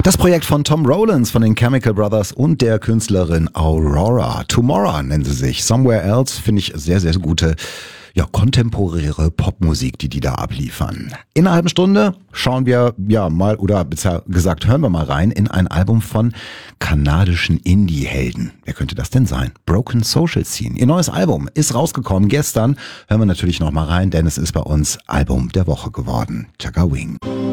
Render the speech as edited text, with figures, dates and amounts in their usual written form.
Das Projekt von Tom Rowlands von den Chemical Brothers und der Künstlerin Aurora. Tomorrow nennen sie sich. Somewhere Else finde ich sehr, sehr gute, kontemporäre Popmusik, die da abliefern. In einer halben Stunde schauen wir mal, oder besser gesagt, hören wir mal rein in ein Album von kanadischen Indie-Helden. Wer könnte das denn sein? Broken Social Scene. Ihr neues Album ist rausgekommen gestern. Hören wir natürlich noch mal rein, denn es ist bei uns Album der Woche geworden. Chaka Wing.